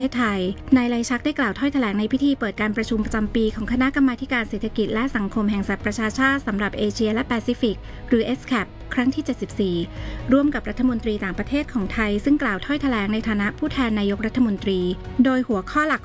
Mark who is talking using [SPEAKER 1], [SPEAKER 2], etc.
[SPEAKER 1] ประเทศไทยนายไลชักได้กล่าวถ้อยแถลงในพิธีเปิดการประชุมประจำปีของคณะกรรมาการเศรษฐกิจและสังคมแห่งสหประชาชาติสำหรับเอเชียและแปซิฟิกหรือ ESCAP ครั้งที่ 74ร่วมกับรัฐมนตรีต่างประเทศของไทยซึ่งกล่าวถ้อยแถลงในฐานะผู้แทนนายกรัฐมนตรีโดยหัวข้อหลัก